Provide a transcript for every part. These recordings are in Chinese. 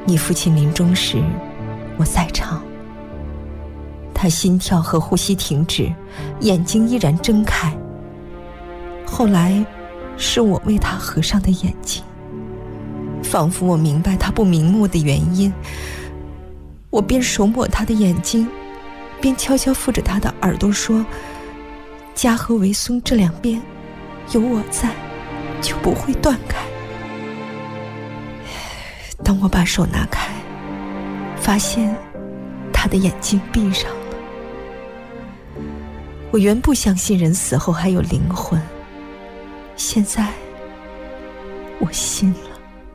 你父亲临终时，我在场。他心跳和呼吸停止，眼睛依然睁开。后来是我为他合上的眼睛，仿佛我明白他不瞑目的原因。我边手抹他的眼睛，边悄悄附着他的耳朵说，家和维松这两边有我在，就不会断开。当我把手拿开，发现他的眼睛闭上了。我原不相信人死后还有灵魂，现在我信了。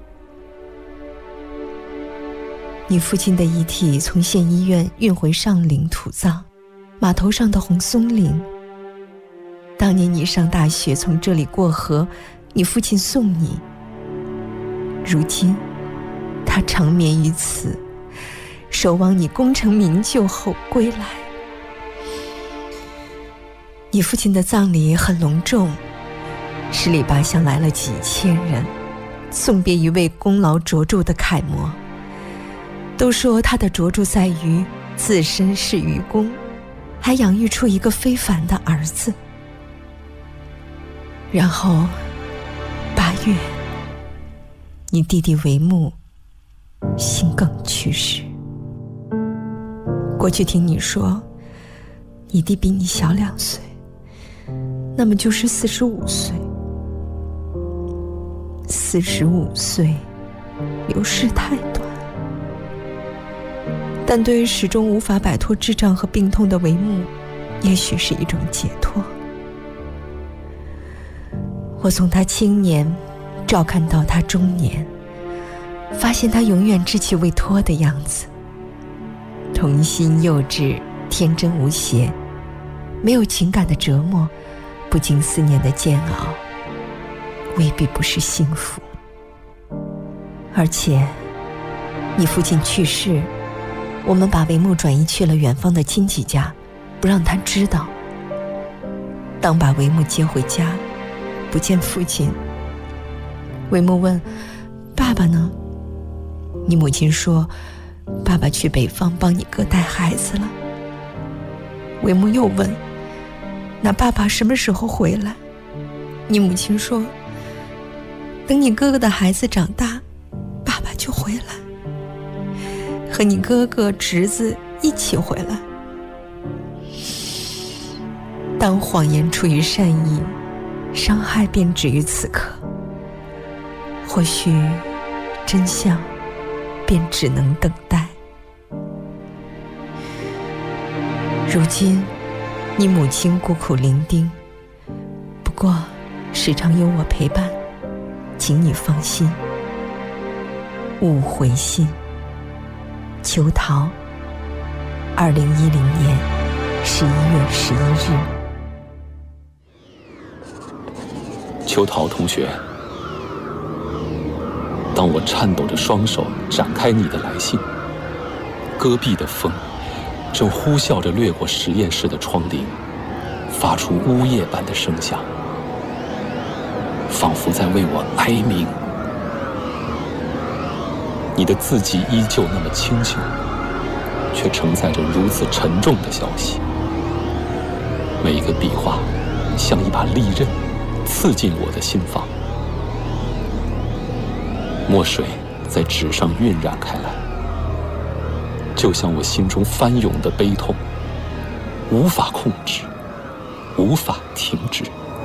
你父亲的遗体从县医院运回上林土葬，码头上的红松林。当年你上大学从这里过河，你父亲送你。如今他长眠于此，守望你功成名就后归来。你父亲的葬礼很隆重，十里八乡来了几千人，送别一位功劳卓著的楷模。都说他的卓著在于自身是愚公，还养育出一个非凡的儿子。然后8月，你弟弟维木心梗去世。过去听你说，你弟比你小2岁，那么就是45岁。45岁，流逝太短。但对于始终无法摆脱智障和病痛的维木，也许是一种解脱。我从他青年照看到他中年，发现他永远稚气未脱的样子，童心幼稚，天真无邪，没有情感的折磨，不经思念的煎熬，未必不是幸福。而且你父亲去世，我们把维木转移去了远方的亲戚家，不让他知道。当把维木接回家，不见父亲，维木问，爸爸呢？你母亲说，爸爸去北方帮你哥带孩子了。维木又问，那爸爸什么时候回来？你母亲说，等你哥哥的孩子长大，爸爸就回来，和你哥哥侄子一起回来。当谎言出于善意，伤害便止于此刻，或许真相便只能等待。如今你母亲孤苦伶仃，不过时常有我陪伴，请你放心，勿回信。秋桃，2010年11月11日。 秋桃同学，当我颤抖着双手展开你的来信，戈壁的风正呼啸着掠过实验室的窗棂，发出呜咽般的声响，仿佛在为我哀鸣。你的字迹依旧那么清秀，却承载着如此沉重的消息。每一个笔画像一把利刃，刺进我的心房。墨水在纸上晕染开来，就像我心中翻涌的悲痛，无法控制，无法停止。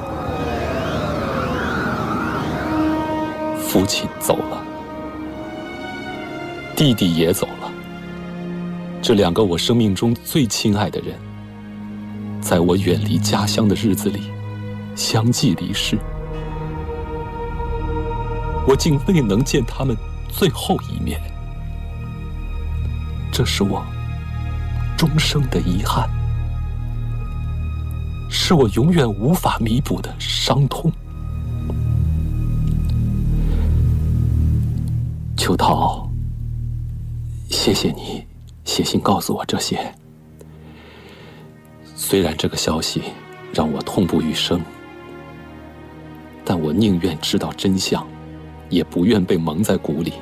父亲走了，弟弟也走了，这2个我生命中最亲爱的人，在我远离家乡的日子里相继离世，我竟未能见他们最后一面，这是我终生的遗憾，是我永远无法弥补的伤痛。秋桃，谢谢你写信告诉我这些，虽然这个消息让我痛不欲生，但我宁愿知道真相，也不愿被蒙在鼓里。